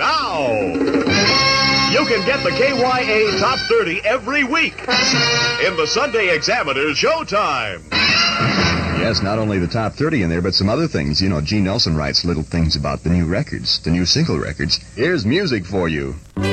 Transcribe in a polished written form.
Now, you can get the KYA Top 30 every week in the Sunday Examiner's Showtime. Yes, not only the top 30 in there, but some other things. You know, Gene Nelson writes little things about the new records, the new single records. Here's music for you.